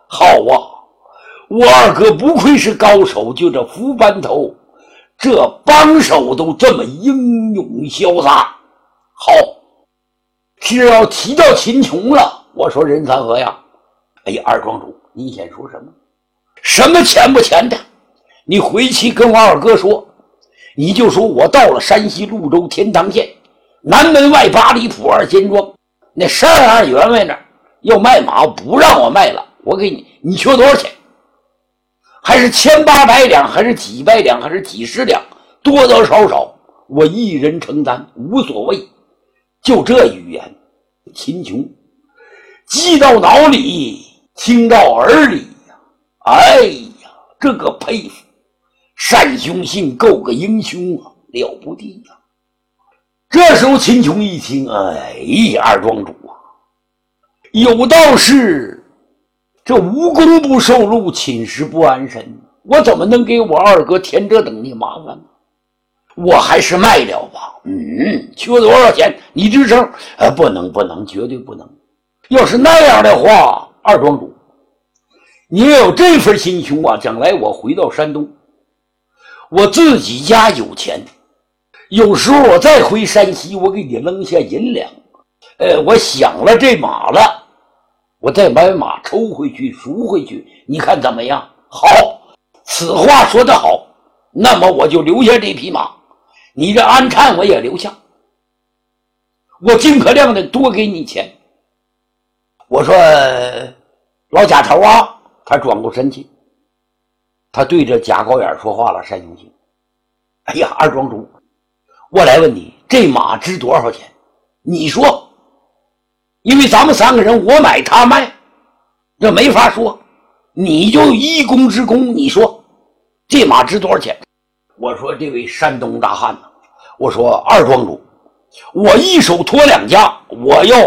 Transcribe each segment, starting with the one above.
好啊，我二哥不愧是高手，就这福班头，这帮手都这么英勇潇洒。好，只要提到秦琼了，我说任三河呀，哎呀，二庄主，你先说什么？什么钱不钱的？你回去跟我二哥说，你就说我到了山西潞州天堂县南门外8里铺2间庄，那12员外那儿要卖马，不让我卖了，我给你，你缺多少钱？还是1800两，还是几百两，还是几十两，多多少少我一人承担，无所谓。就这语言，秦琼记到脑里，听到耳里呀，哎呀，这个佩服，单雄信够个英雄啊，了不得呀！这时候秦琼一听，哎呀，二庄主啊，有道是这无功不受禄，寝食不安身，我怎么能给我二哥添这等的麻烦呢？我还是卖了吧。缺多少钱？你吱声。不能，绝对不能。要是那样的话，二庄主，你要有这份心胸啊，将来我回到山东，我自己家有钱，有时候我再回山西，我给你扔下银两，我想了这马了，我再把马抽回去赎回去，你看怎么样？好，此话说得好，那么我就留下这匹马，你这安碜我也留下，我尽可量的多给你钱。我说老贾头啊，他转过身去，他对着贾高远说话了，单雄信，哎呀，二庄主，我来问你，这马值多少钱？你说，因为咱们3个人，我买他卖，这没法说，你就一公之公，你说这马值多少钱？我说这位山东大汉呢，我说二庄主，我一手托2家，我要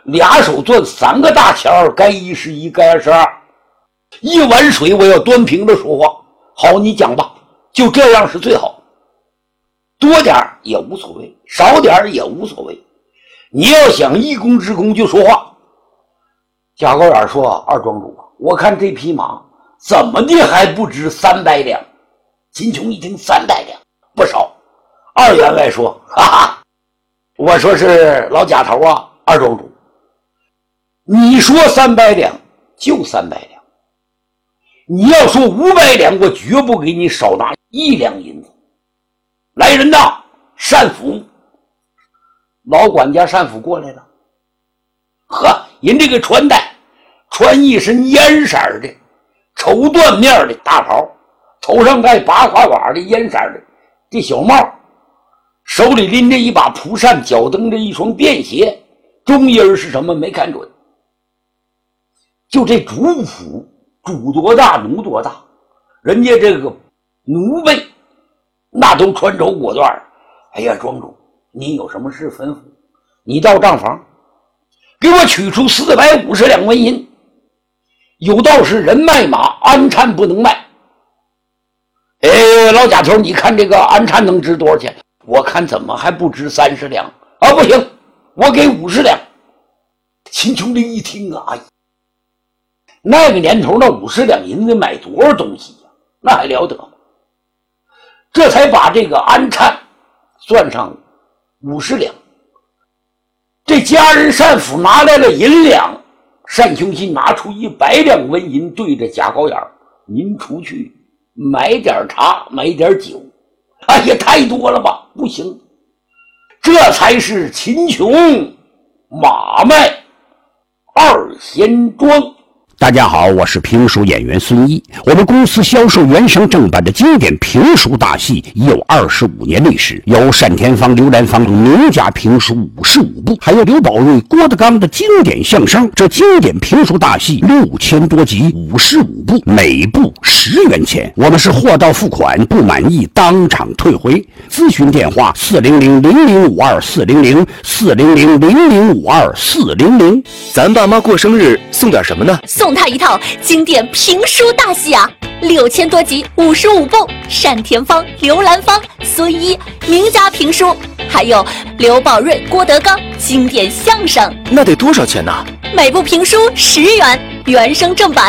2手攥3个大钱儿，该11，该22，一碗水我要端平着说话。好，你讲吧，就这样是最好，多点也无所谓，少点也无所谓，你要想一公之公就说话。贾高远说，二庄主，我看这匹马怎么的还不值300两。秦琼一听300两不少，二员外说，哈哈，我说是老贾头啊，二庄主，你说300两就300两，你要说500两，我绝不给你少拿1两银子。来人呐，单府，老管家单府过来了。呵，人这个穿戴穿一身烟色的绸缎面的大袍，头上戴八花瓦的烟色的这小帽，手里拎着一把蒲扇，脚蹬着一双便鞋，中音是什么没看准。就这主府，主多大奴多大，人家这个奴辈那都穿绸裹缎。哎呀，庄主，您有什么事吩咐？你到账房给我取出450两纹银，有道是人卖马，安碜不能卖。老贾头，你看这个安碜能值多少钱？我看怎么还不值30两啊？不行，我给50两。秦琼这一听啊，那个年头那50两银子买多少东西呀？那还了得吗？这才把这个安碜算上50两。这家人单府拿来了银两，单雄信拿出100两纹银，对着贾高远，您出去买点茶，买点酒。哎呀，太多了吧，不行，这才是秦琼马卖2贤庄。 大家好，我是评书演员孙一。我们公司销售原声正版的经典评书大戏已有25年历史，有单田芳、刘兰芳名家评书55部，还有刘宝瑞、郭德纲的经典相声。这经典评书大戏6000多集，55部，每部10元钱。我们是货到付款，不满意当场退回。咨询电话400-0052-400，400-0052-400。 咱爸妈过生日送点什么呢？ 送他一套经典评书大戏啊，6000多集，55部，单田芳、刘兰芳、孙一名家评书，还有刘宝瑞、郭德纲经典相声。 那得多少钱呢？ 每部评书10元，原声正版